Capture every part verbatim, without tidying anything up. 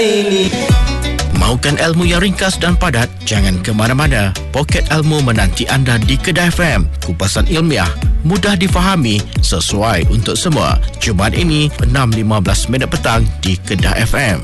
Mahukan ilmu yang ringkas dan padat? Jangan ke mana-mana. Poket Ilmu menanti anda di Kedah F M. Kupasan ilmiah, mudah difahami, sesuai untuk semua. Jumaat ini enam lima belas minit petang di Kedah F M.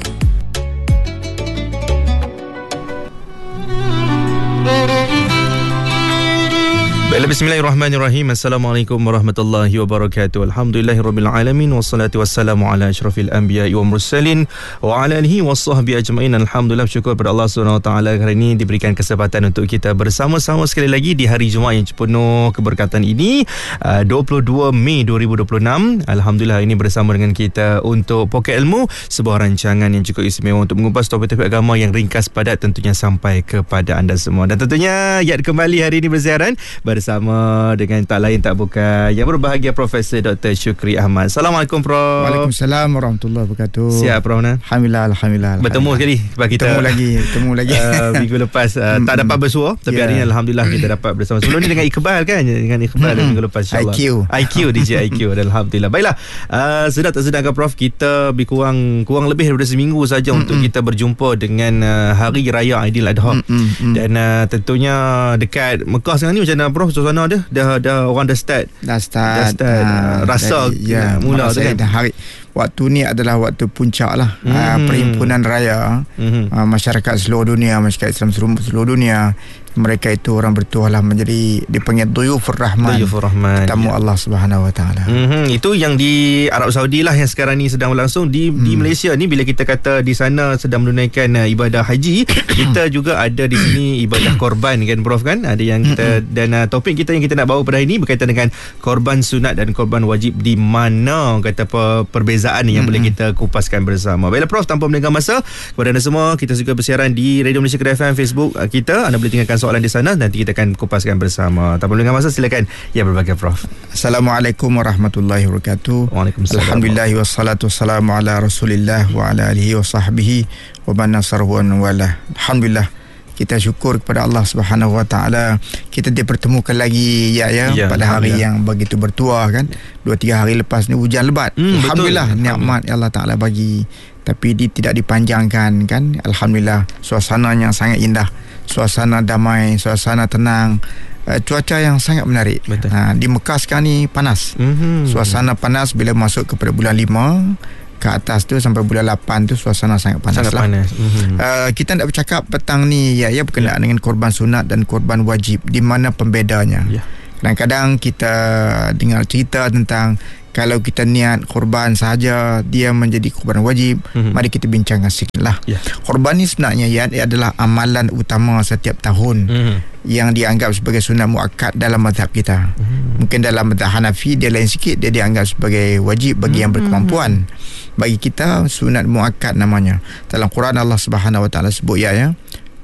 Baiklah, bismillahirrahmanirrahim. Assalamualaikum warahmatullahi wabarakatuh. Alhamdulillahirabbil alamin wassalatu wassalamu ala asyrafil anbiya'i wal mursalin wa ala alihi washabbihi ajmain. Alhamdulillah, syukur kepada Allah Subhanahu wa taala hari ini diberikan kesempatan untuk kita bersama-sama sekali lagi di hari Jumaat yang penuh keberkatan ini, dua puluh dua Mei dua ribu dua puluh enam. Alhamdulillah, ini bersama dengan kita untuk Poket Ilmu, sebuah rancangan yang cukup istimewa untuk mengupas topik-topik agama yang ringkas padat tentunya sampai kepada anda semua. Dan tentunya Yat kembali hari ini bersiaran bersama dengan tak lain tak bukan yang berbahagia Profesor Doktor Syukri Ahmad. Assalamualaikum, Prof. Waalaikumsalam warahmatullahi wabarakatuh. Siap, Prof. Nah? Alhamdulillah, Alhamdulillah. Bertemu sekali sebab kita Bertemu lagi, bertemu lagi. Uh, minggu lepas uh, tak dapat bersua, tapi yeah. hari ini Alhamdulillah kita dapat bersama. Sebelum ni dengan Iqbal kan, dengan Iqbal dan minggu lepas insyaAllah. I Q. I Q, D J I Q. Dan Alhamdulillah. Baiklah, uh, sedar tak sedar Prof, kita lebih kurang kurang lebih daripada seminggu saja mm-hmm. untuk kita berjumpa dengan uh, Hari Raya Aidiladha. Mm-hmm. Dan uh, tentunya dekat Mekah sekarang ni macam mana, Prof? Suasana dia dah dah orang dah start dah start, dah start uh, rasa dari, ya, mula tu kan hari waktu ni adalah waktu puncak lah mm-hmm. uh, perhimpunan raya mm-hmm. uh, masyarakat seluruh dunia, masyarakat Islam seluruh, seluruh dunia, mereka itu orang bertuah lah, menjadi dipanggil Duyufur Rahman, Duyufur Rahman, tamu ya. Allah Subhanahu Wa Taala. Mm-hmm. Itu yang di Arab Saudi lah yang sekarang ni sedang berlangsung di mm. di Malaysia ni. Bila kita kata di sana sedang menunaikan uh, ibadah haji, kita juga ada di sini ibadah korban kan, Prof, kan? Ada yang kita mm-hmm. dan uh, topik kita yang kita nak bawa pada hari ini berkaitan dengan korban sunat dan korban wajib, di mana kata per, perbezaan yang mm-hmm. boleh kita kupaskan bersama. Baiklah, Prof, tanpa melengah masa, kepada anda semua, kita juga bersiaran di Radio Malaysia Kedah F M Facebook kita. Anda boleh tinggalkan soalan di sana, nanti kita akan kupaskan bersama. Tanpa melengah masa, silakan ya berbagai, Prof. Assalamualaikum warahmatullahi wabarakatuh. Waalaikumsalam. Alhamdulillah wassalatu wassalamu ala Rasulillah wa ala alihi wa sahbihi wa man nasarahu wa wala. Alhamdulillah, kita syukur kepada Allah Subhanahu Wa Taala, kita dipertemukan lagi ya ya, ya pada hari yang begitu bertuah kan. Dua tiga hari lepas ni hujan lebat. Hmm, Alhamdulillah, betul. Nikmat yang Allah Taala bagi, tapi dia tidak dipanjangkan kan. Alhamdulillah, suasana yang sangat indah, suasana damai, suasana tenang, uh, cuaca yang sangat menarik. Ha, di Mekah sekarang ni panas. Mm-hmm. Suasana panas bila masuk kepada bulan lima ke atas tu sampai bulan lapan tu suasana sangat panas. Sangat lah. Panas. Mm-hmm. Uh, kita nak bercakap petang ni ya ya berkenaan yeah. dengan korban sunat dan korban wajib, di mana pembedanya. Yeah. Kadang-kadang kita dengar cerita tentang kalau kita niat korban sahaja dia menjadi korban wajib. Mm-hmm. Mari kita bincangkan sikit lah. Yeah. Korban ni sebenarnya ya, ia adalah amalan utama setiap tahun mm-hmm. yang dianggap sebagai sunat muakkad dalam mazhab kita. Mm-hmm. Mungkin dalam mazhab Hanafi dia lain sikit, dia dianggap sebagai wajib bagi mm-hmm. yang berkemampuan. Bagi kita sunat muakkad namanya. Dalam Quran Allah Subhanahu Wa Taala sebut ya ya.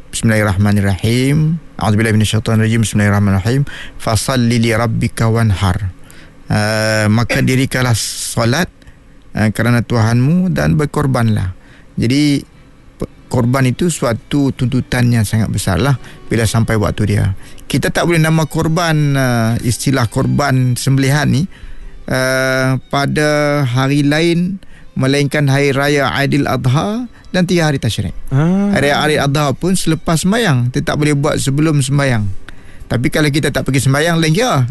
Bismillahirrahmanirrahim. A'udzubillahi minasyaitonirrajim. Bismillahirrahmanirrahim. Fasalli li rabbika wanhar. Uh, maka dirikanlah solat uh, kerana Tuhanmu dan berkorbanlah. Jadi korban itu suatu tuntutan yang sangat besar lah bila sampai waktu dia. Kita tak boleh nama korban, uh, istilah korban sembelihan ni uh, pada hari lain melainkan hari raya Aidil Adha dan tiga hari tasyrik. Ah. Hari Aidil Adha pun selepas sembahyang, kita tak boleh buat sebelum sembahyang. Tapi kalau kita tak pergi sembahyang, lain kira.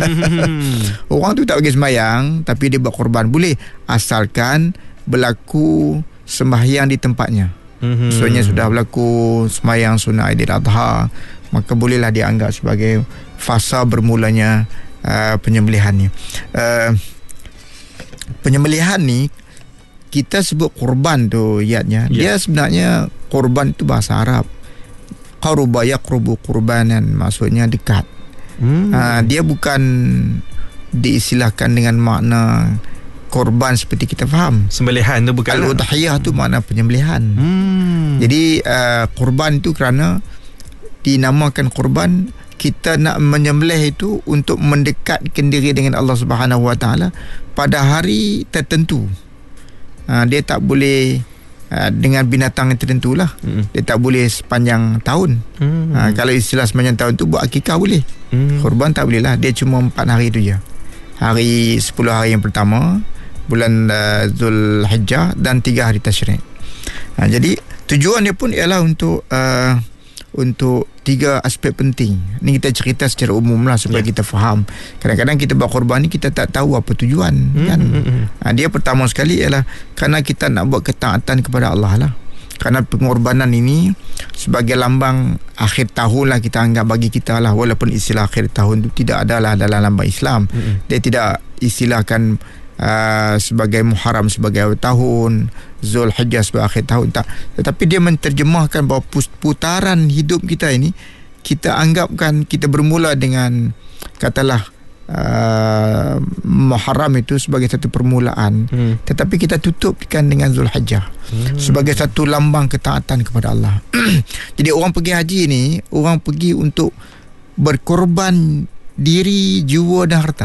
Orang tu tak pergi sembahyang tapi dia buat korban, boleh, asalkan berlaku sembahyang di tempatnya. Mm-hmm. Maksudnya sudah berlaku sembahyang sunat Aidil Adha, maka bolehlah dianggap sebagai fasa bermulanya uh, penyembelihan ni. Uh, penyembelihan ni kita sebut korban tu iatnya. Yeah. Dia sebenarnya korban itu bahasa Arab. Qaruba yaqrubu qurbanan, maksudnya dekat. Hmm. Ha, dia bukan diistilahkan dengan makna korban seperti kita faham. Sembelihan tu bukan. Al-udhiyah tu makna penyembelihan. Hmm. Jadi uh, korban tu kerana dinamakan korban, kita nak menyembelih itu untuk mendekatkan diri dengan Allah Subhanahu Wa Taala pada hari tertentu. Ha, dia tak boleh dengan binatang yang tertentu lah. Mm. Dia tak boleh sepanjang tahun. Mm. Ha, kalau istilah sepanjang tahun tu buat akikah boleh. Mm. Korban tak boleh lah. Dia cuma empat hari tu je. Hari sepuluh hari yang pertama bulan uh, Zulhijjah dan tiga hari tasyrik. Ha, jadi tujuan dia pun ialah untuk uh, untuk tiga aspek penting. Ni kita cerita secara umum lah supaya yeah. kita faham. Kadang-kadang kita buat korban ni kita tak tahu apa tujuan mm-hmm. kan. Ha, dia pertama sekali ialah kerana kita nak buat ketaatan kepada Allah lah. Kerana pengorbanan ini sebagai lambang akhir tahun lah kita anggap bagi kita lah. Walaupun istilah akhir tahun tu tidak adalah dalam lambang Islam. Mm-hmm. Dia tidak istilahkan Uh, sebagai Muharram sebagai awal tahun, Zulhijjah sebagai akhir tahun, tak. Tetapi dia menterjemahkan bahawa putaran hidup kita ini kita anggapkan kita bermula dengan katalah uh, Muharram itu sebagai satu permulaan, hmm. tetapi kita tutupkan dengan Zulhijjah hmm. sebagai satu lambang ketaatan kepada Allah. Jadi orang pergi haji ni, orang pergi untuk berkorban diri, jiwa dan harta.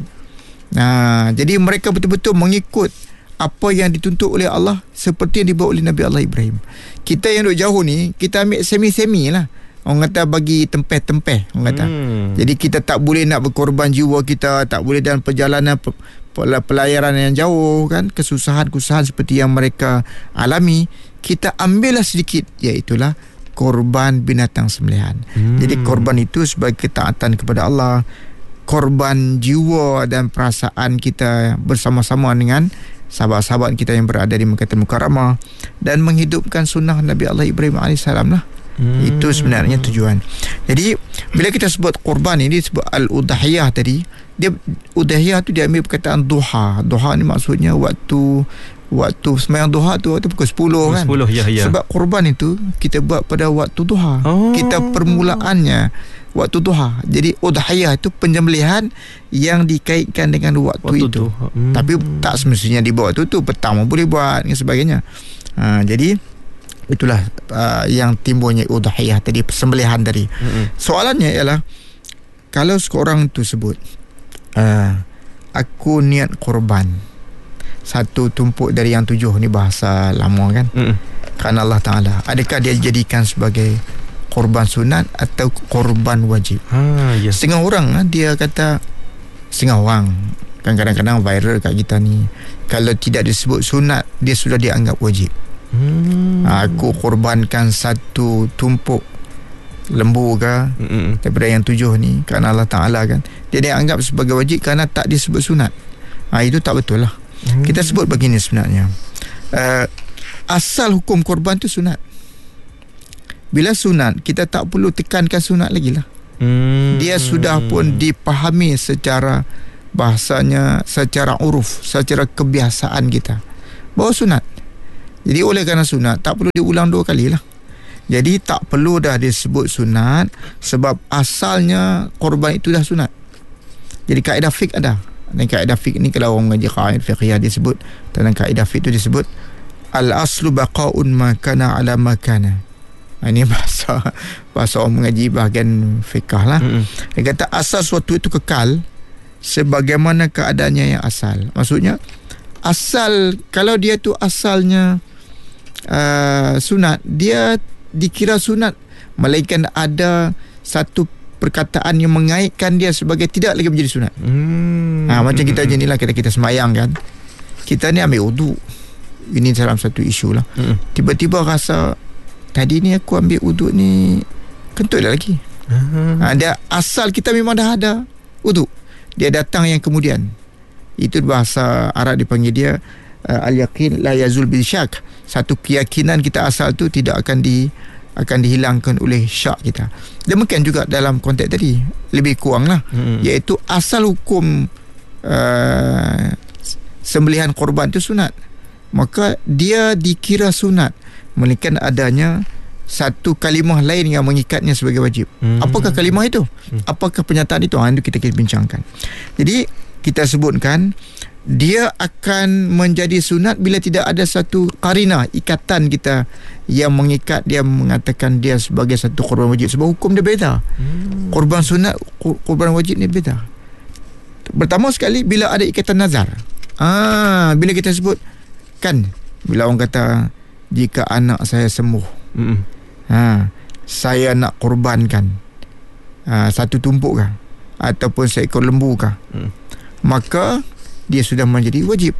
Nah, jadi mereka betul-betul mengikut apa yang dituntut oleh Allah seperti yang dibawa oleh Nabi Allah Ibrahim. Kita yang duduk jauh ni, kita ambil semi-semi lah. Orang kata bagi tempeh-tempeh, orang kata. Hmm. Jadi kita tak boleh nak berkorban jiwa kita, tak boleh dalam perjalanan pelayaran yang jauh kan, kesusahan-kesusahan seperti yang mereka alami, kita ambillah sedikit, iaitulah korban binatang sembelihan. Hmm. Jadi korban itu sebagai ketaatan kepada Allah, korban jiwa dan perasaan kita bersama-sama dengan sahabat-sahabat kita yang berada di Makkah Mukarramah dan menghidupkan sunnah Nabi Allah Ibrahim alaihissalam lah. Hmm. Itu sebenarnya tujuan. Jadi bila kita sebut korban ini disebut al-udhiyah tadi, dia udhiyah tu dia ambil perkataan duha. Duha ni maksudnya waktu waktu sembahyang duha tu waktu pukul sepuluh kan. sepuluh ya ya. Sebab korban itu kita buat pada waktu duha. Oh. Kita permulaannya waktu duha. Jadi udhiyah itu penyembelihan yang dikaitkan dengan waktu, waktu itu. Hmm. Tapi tak semestinya dibuat waktu tu, petang boleh buat dan sebagainya. Ha, jadi itulah uh, yang timbulnya udhiyah tadi, persembelihan tadi. Hmm. Soalannya ialah kalau seorang tu sebut uh, aku niat korban satu tumpuk dari yang tujuh, ni bahasa lama kan. Hmm. Kerana Allah Ta'ala, adakah dia jadikan sebagai korban sunat atau korban wajib? Ha, yes. Setengah orang dia kata, setengah orang kan kadang-kadang viral kat kita ni, kalau tidak disebut sunat dia sudah dianggap wajib. hmm. ha, Aku korbankan satu tumpuk lembu ke hmm. daripada yang tujuh ni kerana Allah Ta'ala kan, dia dianggap sebagai wajib kerana tak disebut sunat. ha, Itu tak betul lah. hmm. Kita sebut begini sebenarnya, uh, asal hukum korban tu sunat. Bila sunat, kita tak perlu tekankan sunat lagi lah. Hmm. Dia sudah pun dipahami secara bahasanya, secara uruf, secara kebiasaan kita bahawa sunat. Jadi oleh kerana sunat, tak perlu diulang dua kali lah. Jadi tak perlu dah disebut sunat, sebab asalnya korban itu dah sunat. Jadi kaedah fiqh ada. Dan kaedah fiqh ni kalau orang mengaji kaedah fiqhiyah disebut, dalam kaedah fiqh itu disebut al-aslu baqa'un ma kana ala ma kana. Ini bahasa bahasa orang mengaji bahagian fiqh lah. Mm-hmm. Dia kata asal sesuatu itu kekal sebagaimana keadaannya yang asal. Maksudnya asal, kalau dia tu asalnya uh, sunat, dia dikira sunat, melainkan ada satu perkataan yang mengaitkan dia sebagai tidak lagi menjadi sunat. Mm-hmm. Ha, macam kita je ni lah, kita, kita semayang kan, kita ni ambil wuduk, ini dalam satu isu lah. Mm-hmm. Tiba-tiba rasa tadi ni aku ambil wuduk ni kentut dah lagi. uh-huh. ha, Dia asal kita memang dah ada wuduk, dia datang yang kemudian. Itu bahasa Arab dipanggil dia uh, al-yaqin la yazul bil syak. Satu keyakinan kita asal tu tidak akan di akan dihilangkan oleh syak kita. Demikian juga dalam konteks tadi, lebih kurang lah. uh-huh. Iaitu asal hukum uh, sembelihan korban tu sunat, maka dia dikira sunat melainkan adanya satu kalimah lain yang mengikatnya sebagai wajib. Hmm. Apakah kalimah itu? Hmm. Apakah pernyataan itu? Ha, itu kita kita bincangkan. Jadi kita sebutkan dia akan menjadi sunat bila tidak ada satu qarinah, ikatan kita yang mengikat dia, mengatakan dia sebagai satu korban wajib. Sebab hukum dia beza. Hmm. Korban sunat, korban wajib ni beza. Pertama sekali bila ada ikatan nazar. Ah, bila kita sebut kan, bila orang kata jika anak saya sembuh, mm. ha, saya nak korbankan ha, satu tumpuk kah, ataupun seekor lembu kah, mm. maka dia sudah menjadi wajib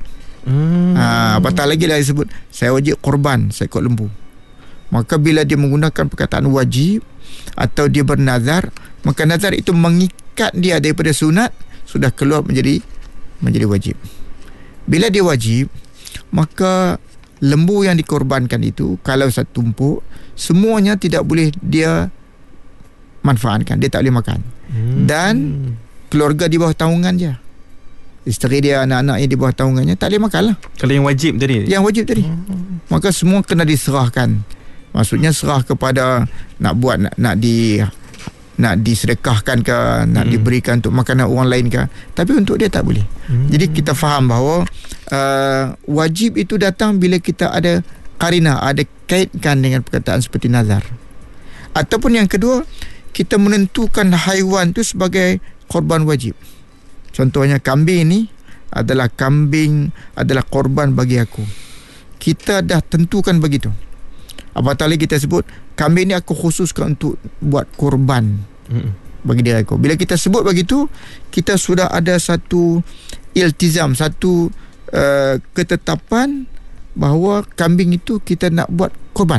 Hmm. Ha, apatah lagi lah disebut saya wajib korban seekor lembu. Maka bila dia menggunakan perkataan wajib atau dia bernazar, maka nazar itu mengikat dia daripada sunat, sudah keluar menjadi menjadi wajib. Bila dia wajib, maka lembu yang dikorbankan itu kalau satu tumpuk, semuanya tidak boleh dia manfaatkan, dia tak boleh makan. Hmm. Dan keluarga di bawah tanggungan dia, isteri dia, anak-anak yang di bawah tanggungannya tak boleh makan lah. Kalau yang wajib tadi? Yang wajib tadi. Hmm. Maka semua kena diserahkan. Maksudnya serah kepada nak buat nak, nak di nak disedekahkan ke, nak hmm. diberikan untuk makanan orang lain ke, tapi untuk dia tak boleh. Hmm. Jadi kita faham bahawa uh, wajib itu datang bila kita ada qarina, ada kaitkan dengan perkataan seperti nazar. Ataupun yang kedua, kita menentukan haiwan itu sebagai korban wajib. Contohnya kambing ini adalah kambing adalah korban bagi aku. Kita dah tentukan begitu. Apatah lagi kita sebut kambing ni aku khususkan untuk buat korban mm. bagi diri aku. Bila kita sebut begitu, kita sudah ada satu iltizam, satu uh, ketetapan bahawa kambing itu kita nak buat korban.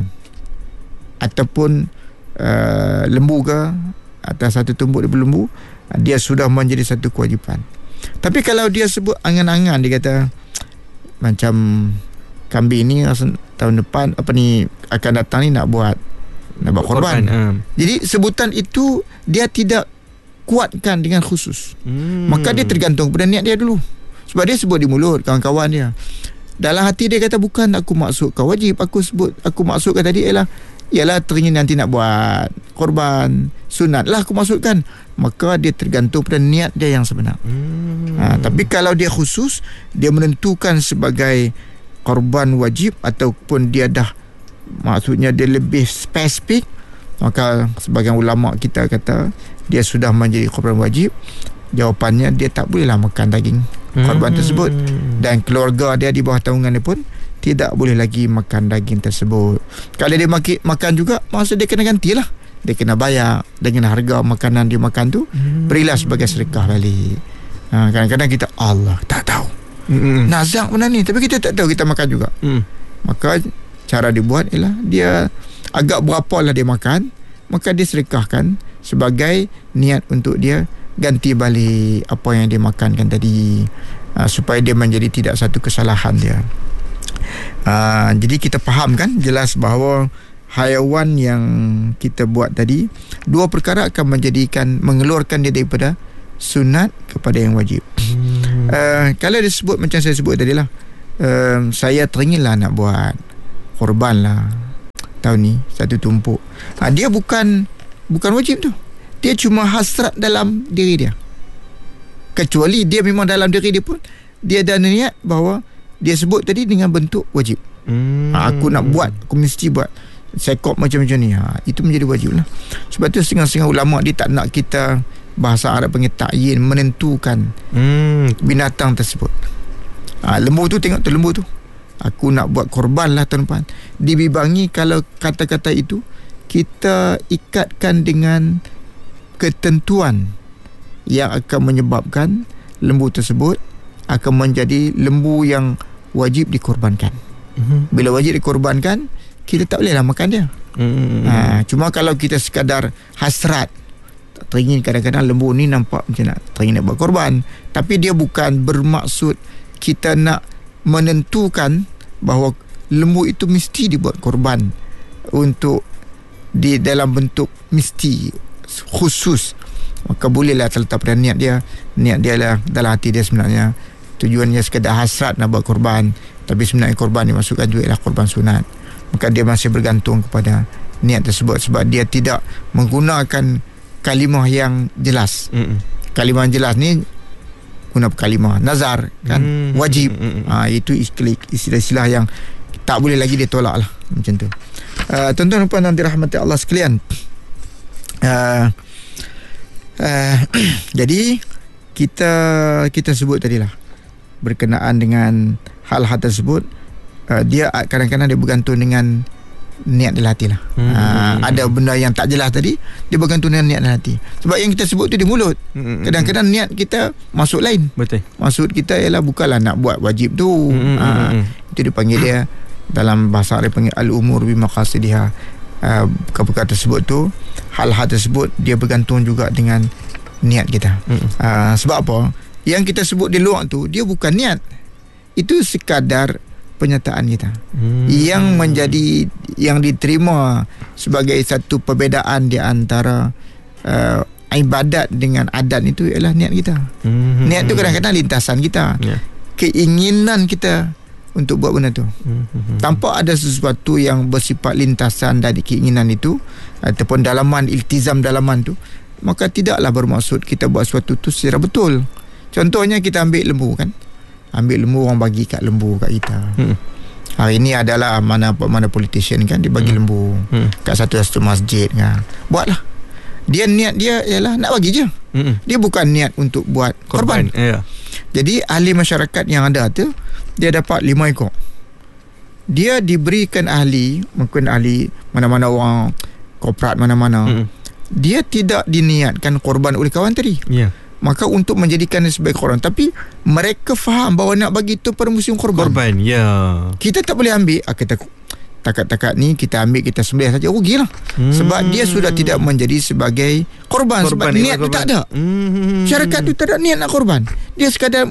Ataupun uh, lembu ke, atau satu tumbuk daripada lembu, dia sudah menjadi satu kewajipan. Tapi kalau dia sebut angan-angan, dia kata macam kambing ni tahun depan apa ni akan datang ni nak buat nak buat korban. korban uh. Jadi sebutan itu dia tidak kuatkan dengan khusus. Hmm. Maka dia tergantung pada niat dia dulu. Sebab dia sebut di mulut kawan-kawan dia. Dalam hati dia kata bukan aku maksudkan wajib, aku sebut aku maksudkan tadi ialah ialah teringin nanti nak buat korban sunat lah aku maksudkan. Maka dia tergantung pada niat dia yang sebenar. Hmm. Ha, tapi kalau dia khusus, dia menentukan sebagai korban wajib ataupun dia dah maksudnya dia lebih spesifik, maka sebagian ulama kita kata dia sudah menjadi korban wajib. Jawapannya dia tak bolehlah makan daging korban hmm. tersebut, dan keluarga dia di bawah tanggungan dia pun tidak boleh lagi makan daging tersebut. Kalau dia maki, makan juga, masa dia kena gantilah, dia kena bayar dengan harga makanan dia makan tu, hmm. berilah sebagai sedekah balik. Ha, kadang-kadang kita Allah tak tahu Mm-mm. nazar benda ni, tapi kita tak tahu, kita makan juga. Mm. Maka cara dibuat ialah dia agak berapa lah dia makan, maka dia sedekahkan sebagai niat untuk dia ganti balik apa yang dia makankan tadi, uh, supaya dia menjadi tidak satu kesalahan dia. Uh, jadi kita faham kan jelas bahawa haiwan yang kita buat tadi, dua perkara akan menjadikan mengeluarkan dia daripada sunat kepada yang wajib. Hmm. Uh, kalau disebut macam saya sebut tadi lah, uh, saya teringinlah nak buat korban lah tahun ni satu tumpuk. Uh, dia bukan bukan wajib tu. Dia cuma hasrat dalam diri dia. Kecuali dia memang dalam diri dia pun dia ada niat bahawa dia sebut tadi dengan bentuk wajib. Hmm. Uh, aku nak buat, aku mesti buat. Sekop macam-macam ni. Ha, itu menjadi wajib lah. Sebab tu setengah-setengah ulama dia tak nak kita, bahasa Arab panggil ta'yin, menentukan hmm. binatang tersebut. Ha, lembu tu, tengok tu lembu tu, aku nak buat korban lah tahun depan. Dibibangi kalau kata-kata itu kita ikatkan dengan ketentuan yang akan menyebabkan lembu tersebut akan menjadi lembu yang wajib dikorbankan. Hmm. Bila wajib dikorbankan, kita tak bolehlah makan dia. Hmm. Ha, cuma kalau kita sekadar hasrat, teringin kadang-kadang lembu ni nampak macam nak teringin nak buat korban, tapi dia bukan bermaksud kita nak menentukan bahawa lembu itu mesti dibuat korban untuk di dalam bentuk mesti khusus. Maka bolehlah terletak pada niat dia. Niat dia lah dalam hati dia sebenarnya tujuannya sekadar hasrat nak buat korban, tapi sebenarnya korban dimasukkan juga ialah korban sunat. Maka dia masih bergantung kepada niat tersebut, sebab dia tidak menggunakan kalimah yang jelas. Mm-mm. Kalimah yang jelas ni guna kalimah nazar kan, mm-hmm. wajib. Ha, itu istilah-istilah yang tak boleh lagi ditolak lah macam tu. Uh, tuan-tuan dan puan-puan dirahmati Allah sekalian, uh, uh, jadi kita kita sebut tadilah berkenaan dengan hal-hal tersebut. Uh, dia kadang-kadang dia bergantung dengan niat dalam hati lah. Hmm. Uh, ada benda yang tak jelas tadi, dia bergantung dengan niat dalam hati. Sebab yang kita sebut tu di mulut. Hmm. Kadang-kadang niat kita maksud lain. Betul. Maksud kita ialah bukanlah nak buat wajib tu. Hmm. Uh, itu dipanggil dia dalam bahasa Arab panggil al-umur bi maqasidiha. Uh, perkara tersebut tu, hal-hal tersebut dia bergantung juga dengan niat kita. Hmm. Uh, sebab apa? Yang kita sebut di luar tu dia bukan niat. Itu sekadar penyataan kita. Hmm. Yang menjadi yang diterima sebagai satu perbezaan di antara uh, ibadat dengan adat itu ialah niat kita. Hmm. Niat tu kadang-kadang lintasan kita. Yeah. Keinginan kita untuk buat benda tu. Hmm. Tanpa ada sesuatu yang bersifat lintasan dari keinginan itu ataupun dalaman, iltizam dalaman tu, maka tidaklah bermaksud kita buat sesuatu tu secara betul. Contohnya kita ambil lembu kan. Ambil lembu, orang bagi kat lembu kat kita. Hmm. Hari ini adalah mana mana politician kan dia bagi hmm. lembu hmm. kat satu-satu masjid kan. Buatlah. Dia niat dia ialah nak bagi je. Hmm. Dia bukan niat untuk buat korban. korban. Yeah. Jadi ahli masyarakat yang ada tu dia dapat lima ekor. Dia diberikan ahli, mungkin ahli mana-mana orang korporat mana-mana. Hmm. Dia tidak diniatkan korban oleh kawan tadi. Ya. Yeah. Maka untuk menjadikannya sebagai korban, tapi mereka faham bahawa nak bagi itu pada musim korban. Korban, ya. Yeah. Kita tak boleh ambil, ah, kita takat-takat ni kita ambil, kita sembelih saja, rugilah. Hmm. Sebab dia sudah tidak menjadi sebagai korban, korban sebab niat korban. Tu tak ada. Hmm. Syarikat tu tak ada niat nak korban. Dia sekadar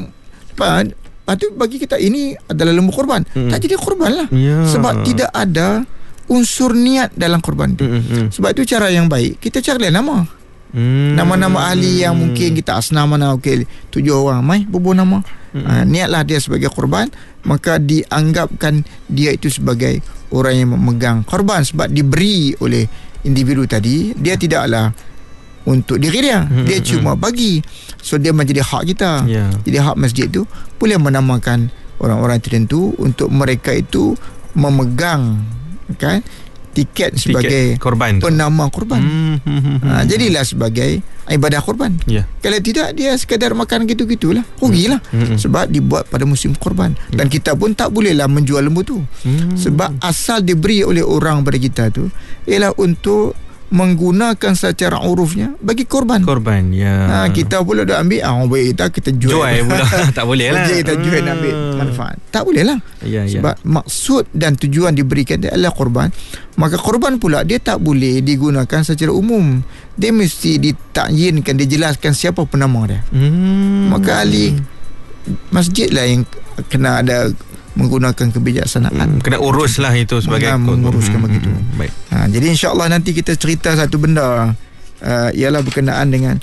lepas tu bagi kita ini adalah lembu korban. Hmm. Tak jadi korban lah. Yeah. Sebab tidak ada unsur niat dalam korban tu. Hmm. Hmm. Sebab itu cara yang baik kita carilah nama. Hmm. Nama-nama ahli yang mungkin kita asnam mana, okey, tujuh orang mai bubuh nama. Hmm. Ha, niatlah dia sebagai korban, maka dianggapkan dia itu sebagai orang yang memegang korban sebab diberi oleh individu tadi. Dia tidaklah untuk diri dia, hmm. dia cuma bagi. So dia menjadi hak kita. Yeah. Jadi hak masjid tu boleh menamakan orang-orang tertentu untuk mereka itu memegang kan tiket sebagai tiket korban penama korban. Hmm, hmm, hmm, ha, jadilah sebagai ibadah korban. Yeah. Kalau tidak dia sekadar makan gitu-gitulah. Rugilah. Hmm, hmm. Sebab dibuat pada musim korban. Hmm. Dan kita pun tak bolehlah menjual lembu tu. Hmm. Sebab asal diberi oleh orang pada kita tu ialah untuk menggunakan secara urufnya bagi korban. Korban, ya. Ha, kita pula dah ambil, ah, boleh kita kita jual. Jual pula. Tak boleh lah. Kita jual hmm. ambil manfaat. Tak boleh lah. Ya, sebab ya. Maksud dan tujuan diberikan dia adalah korban. Maka korban pula dia tak boleh digunakan secara umum. Dia mesti ditakyinkan, dijelaskan siapa penama dia. Hmm. Maka ahli masjid lah yang kena ada menggunakan kebijaksanaan. Hmm, kena uruslah itu sebagai menguruskan hmm, begitu. Hmm, baik. Ha, jadi insya-Allah nanti kita cerita satu benda uh, ialah berkenaan dengan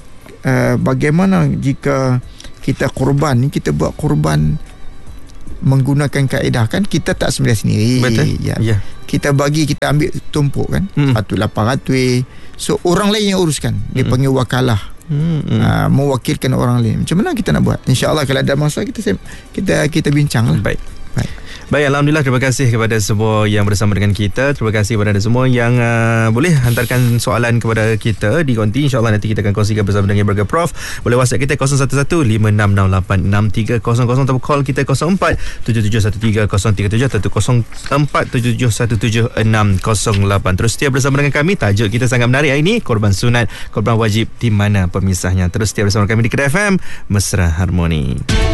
uh, bagaimana jika kita korban ni, kita buat korban menggunakan kaedah kan, kita tak sembelih sendiri. Betul. Ya. Ya. Kita bagi, kita ambil tumpuk kan. Hmm. Patut lapan ratus. So orang lain yang uruskan. Dia hmm. panggil wakalah. Hmm. Uh, mewakilkan orang lain. Macam mana kita nak buat? InsyaAllah kalau ada masa kita kita kita bincang lah. Baik. Baik. Baik, Alhamdulillah, terima kasih kepada semua yang bersama dengan kita. Terima kasih kepada semua yang uh, boleh hantarkan soalan kepada kita di konti. InsyaAllah nanti kita akan kongsikan bersama dengan Burger Prof. Boleh WhatsApp kita kosong satu satu lima enam enam lapan enam tiga kosong kosong atau call kita kosong empat tujuh tujuh satu tiga kosong tiga tujuh atau kosong empat tujuh tujuh satu tujuh enam kosong lapan. Terus setia bersama dengan kami. Tajuk kita sangat menarik hari ini, korban sunat, korban wajib, di mana pemisahnya. Terus setia bersama kami di Kedai F M, Mesra Harmoni.